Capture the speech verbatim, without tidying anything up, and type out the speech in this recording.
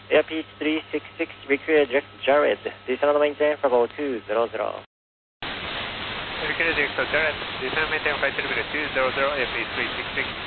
Airpeace three six six, require direct Jared. Descend maintain for level two zero zero. Require direct Jared, descend maintain flight level two zero zero, Airpeace three six six.